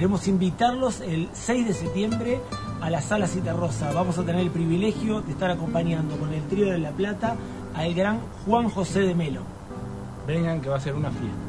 queremos invitarlos el 6 de septiembre a la Sala Citarrosa. Vamos a tener el privilegio de estar acompañando con el Trío de la Plata al gran Juan José de Melo. Vengan, que va a ser una fiesta.